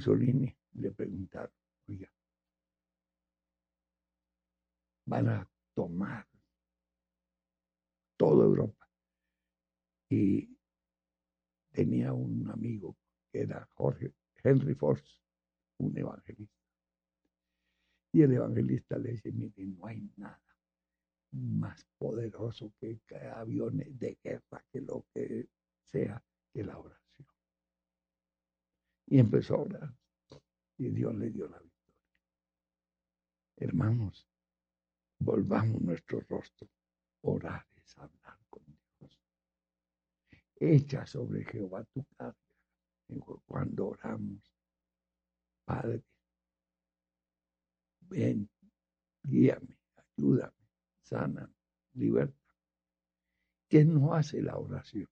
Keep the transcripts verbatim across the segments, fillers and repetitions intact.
Mussolini le preguntaron, oiga, van a tomar toda Europa. Y tenía un amigo que era Jorge Henry Ford, un evangelista. Y el evangelista le dice, mire, no hay nada más poderoso que, que aviones de guerra, que lo que sea, que la oración. Y empezó a orar. Y Dios le dio la victoria. Hermanos, volvamos nuestro rostro. Orar es hablar con Dios. Echa sobre Jehová tu carga. Cuando oramos, Padre, ven, guíame, ayúdame, sana, liberta. ¿Qué no hace la oración?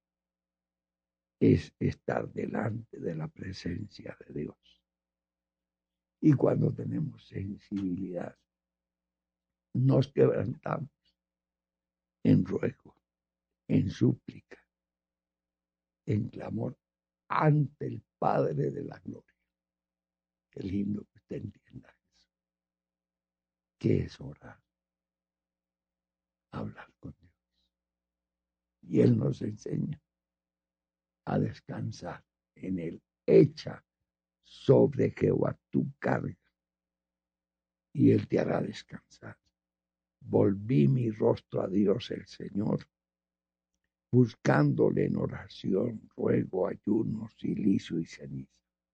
Es estar delante de la presencia de Dios. Y cuando tenemos sensibilidad, nos quebrantamos en ruego, en súplica, en clamor ante el Padre de la gloria. Qué lindo que usted entienda eso. ¿Qué es orar? Hablar con Dios. Y Él nos enseña a descansar en Él. Echa sobre Jehová tu carga y Él te hará descansar. Volví mi rostro a Dios el Señor, buscándole en oración, ruego, ayuno, silicio y ceniza.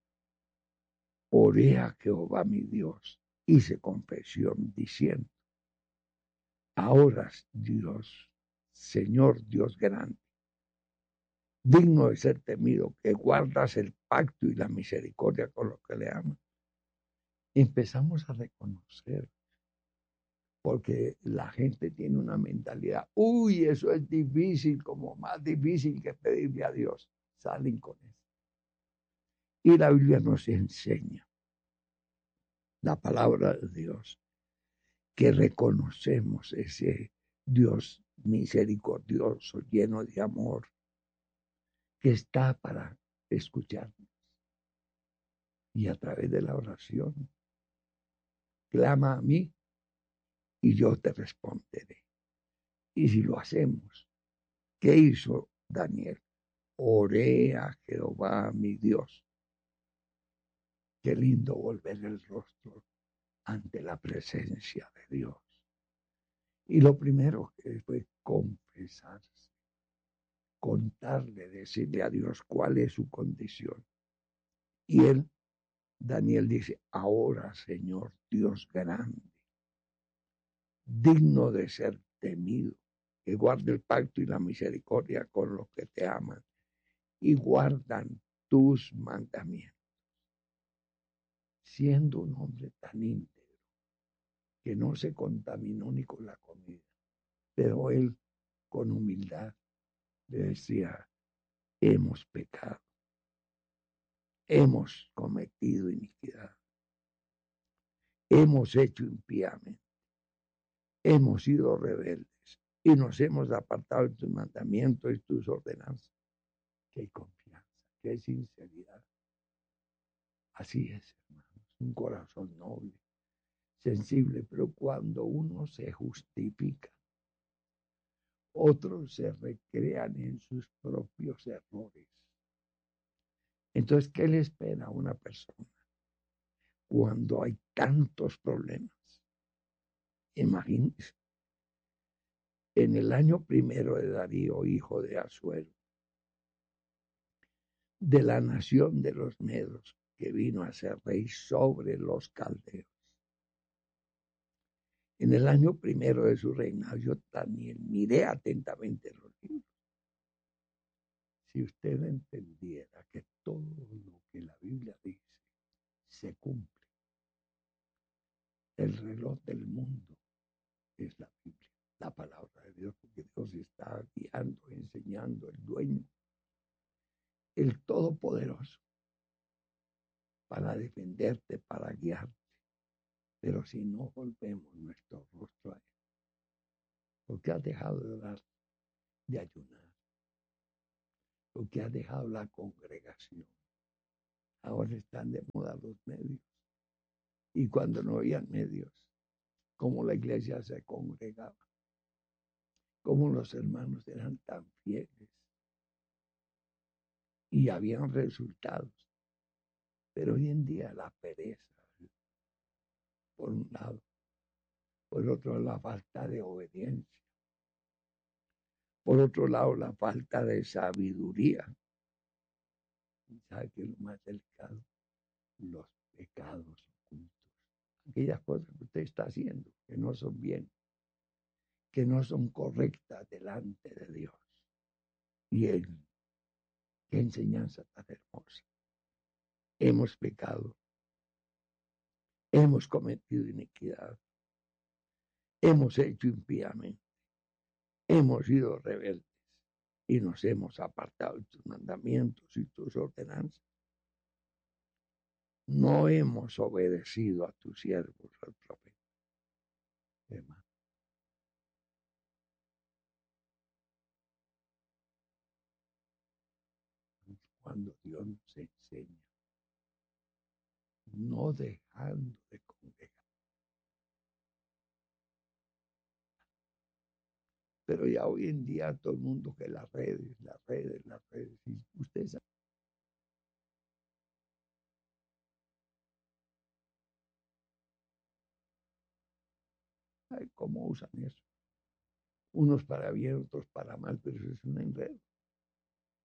Oré a Jehová mi Dios, hice confesión diciendo, ahora Dios, Señor Dios grande, digno de ser temido, que guardas el pacto y la misericordia con los que le aman. Empezamos a reconocer, porque la gente tiene una mentalidad, uy, eso es difícil, como más difícil que pedirle a Dios. Salen con eso. Y la Biblia nos enseña, la palabra de Dios, que reconocemos ese Dios misericordioso, lleno de amor, que está para escucharnos. Y a través de la oración, clama a mí y yo te responderé. Y si lo hacemos, ¿qué hizo Daniel? Oré a Jehová mi Dios. Qué lindo volver el rostro ante la presencia de Dios. Y lo primero que fue confesarse, contarle, decirle a Dios cuál es su condición. Y él, Daniel dice, ahora Señor Dios grande, digno de ser temido, que guarde el pacto y la misericordia con los que te aman y guardan tus mandamientos. Siendo un hombre tan íntegro, que no se contaminó ni con la comida, pero él con humildad le decía, hemos pecado, hemos cometido iniquidad, hemos hecho impíamente, hemos sido rebeldes y nos hemos apartado de tus mandamientos y tus ordenanzas. Qué confianza, qué sinceridad. Así es, hermanos, un corazón noble, sensible, pero cuando uno se justifica, otros se recrean en sus propios errores. Entonces, ¿qué le espera a una persona cuando hay tantos problemas? Imagínense, en el año primero de Darío, hijo de Asuero, de la nación de los medos, que vino a ser rey sobre los caldeos. En el año primero de su reinado, yo Daniel miré atentamente los libros. Si usted entendiera que todo lo que la Biblia dice se cumple, el reloj del mundo es la Biblia, la palabra de Dios, porque Dios está guiando, enseñando, el dueño, el todopoderoso, para defenderte, para guiarte. Pero si no volvemos nuestro rostro a Él, porque has dejado de orar, de ayunar, porque has dejado la congregación, Ahora están de moda los medios. Y cuando no habían medios, cómo la iglesia se congregaba, cómo los hermanos eran tan fieles y habían resultados. Pero hoy en día la pereza, por un lado, por otro la falta de obediencia, por otro lado la falta de sabiduría. ¿Sabe qué es lo más delicado? Los pecados ocultos, aquellas cosas que usted está haciendo que no son bien, que no son correctas delante de Dios. Y Él, qué enseñanza tan hermosa. Hemos pecado, hemos cometido iniquidad, hemos hecho impíamente, hemos sido rebeldes y nos hemos apartado de tus mandamientos y tus ordenanzas. No hemos obedecido a tus siervos, al profeta. Hermano, cuando Dios nos enseña, no dejando de congregar. Pero ya hoy en día todo el mundo que las redes, las redes, las redes, y ustedes saben cómo usan eso. Unos para bien, otros para mal, pero eso es un enredo.